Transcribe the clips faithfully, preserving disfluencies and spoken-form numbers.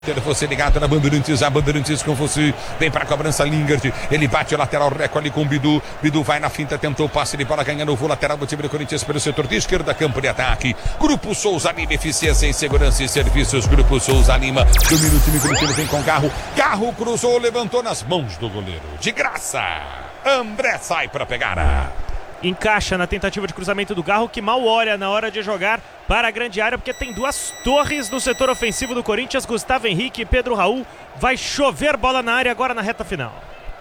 Ter você ligado na Bandeirantes, a Bandeirantes com você, vem para a cobrança Lingard, ele bate o lateral reco ali com o Bidu, Bidu vai na finta, tentou o passe de bola, ganhando o voo lateral do time do Corinthians pelo setor de esquerda, campo de ataque, Grupo Souza Lima, eficiência em segurança e serviços, Grupo Souza Lima, domina o time coletivo, vem com Garro, Garro cruzou, levantou nas mãos do goleiro, de graça, André sai para pegar. Encaixa na tentativa de cruzamento do Garro, que mal olha na hora de jogar para a grande área, porque tem duas torres no setor ofensivo do Corinthians, Gustavo Henrique e Pedro Raul. Vai chover bola na área agora na reta final.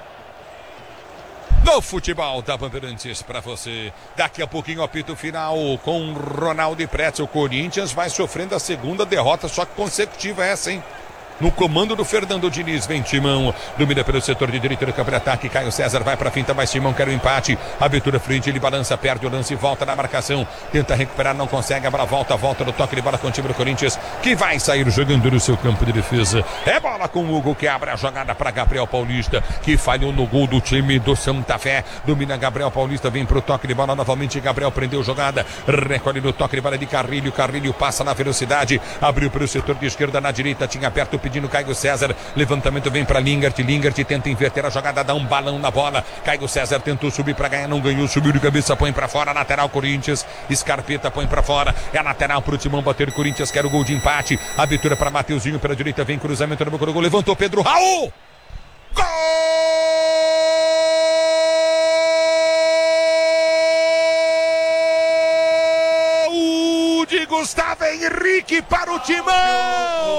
No futebol da Bandeirantes para você. Daqui a pouquinho o apito final com Ronaldo e Pretzel. O Corinthians vai sofrendo a segunda derrota, só que consecutiva essa, hein? No comando do Fernando Diniz, vem Timão, domina pelo setor de direita do campo de ataque, Caio César vai pra finta, mas Timão quer o empate, abertura frente, ele balança, perde o lance, volta na marcação, tenta recuperar, não consegue, a bola volta, volta no toque de bola com o time do Corinthians, que vai sair jogando no seu campo de defesa, é bola com o Hugo, que abre a jogada para Gabriel Paulista, que falhou no gol do time do Santa Fé, domina Gabriel Paulista, vem pro toque de bola novamente, Gabriel prendeu jogada, recolhe no toque de bola de Carrilho, Carrilho passa na velocidade, abriu pelo setor de esquerda, na direita, tinha aberto o pedindo Caio César, levantamento vem para Lingard, Lingard tenta inverter a jogada, dá um balão na bola, Caio César tentou subir para ganhar, não ganhou, subiu de cabeça, põe para fora, lateral Corinthians, Scarpeta põe para fora, é lateral pro Timão bater, Corinthians quer o gol de empate, abertura para Mateuzinho pela direita, vem cruzamento no boca do gol, levantou Pedro Raul, gol de Gustavo Henrique para o Timão!